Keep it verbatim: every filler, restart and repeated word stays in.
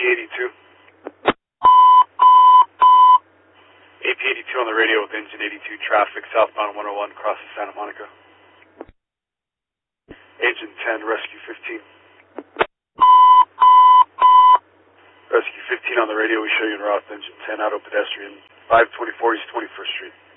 eighty-two. A P eighty-two on the radio with engine eighty-two traffic, southbound one oh one, across the Santa Monica. Engine ten, rescue fifteen. Rescue fifteen on the radio, we show you en route, engine ten, auto pedestrian, five twenty-four East twenty-first Street.